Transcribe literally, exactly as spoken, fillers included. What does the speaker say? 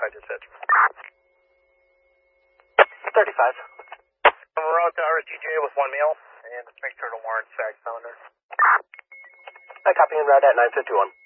I just said. thirty-five. We're out to R S T J with one male, and let's make sure to warrant fact founder. I copy en route at nine fifty-one.